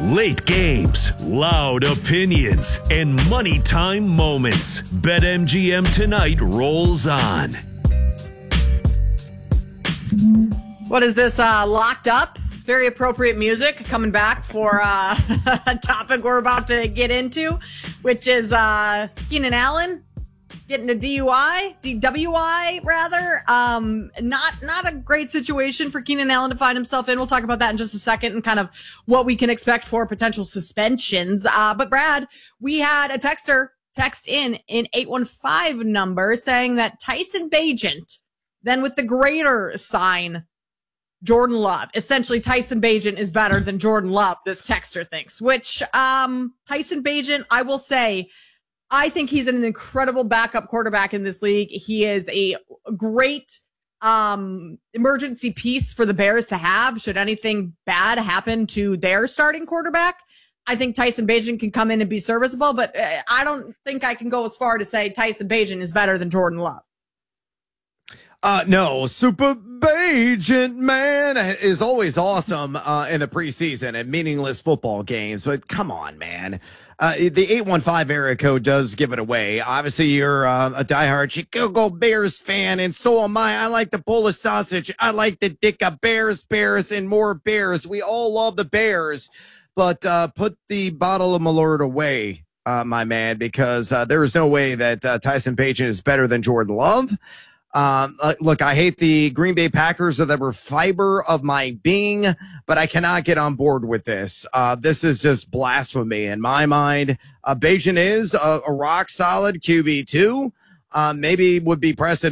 Late games, loud opinions, and money time moments. BetMGM Tonight rolls on. What is this, Locked Up? Very appropriate music coming back for a topic we're about to get into, which is Keenan Allen getting a DWI rather. Not a great situation for Keenan Allen to find himself in. We'll talk about that in just a second and kind of what we can expect for potential suspensions. But Brad, we had a texter text in 815 number saying that Tyson Bagent, then with the greater sign, Jordan Love. Essentially, Tyson Bagent is better than Jordan Love, this texter thinks, which Tyson Bagent, I will say, I think he's an incredible backup quarterback in this league. He is a great emergency piece for the Bears to have should anything bad happen to their starting quarterback. I think Tyson Bagent can come in and be serviceable, but I don't think I can go as far to say Tyson Bagent is better than Jordan Love. No, Super Bagent, man, is always awesome in the preseason and meaningless football games. But come on, man. The 815 area code does give it away. Obviously, you're a diehard Chicago Bears fan, and so am I. I like the Polish sausage. I like the dick of Bears, and more Bears. We all love the Bears. But put the bottle of Malort away, my man, because there is no way that Tyson Bagent is better than Jordan Love. Look, I hate the Green Bay Packers with every fiber of my being, but I cannot get on board with this. This is just blasphemy in my mind. Bagent is a rock solid QB2. Maybe would be precedent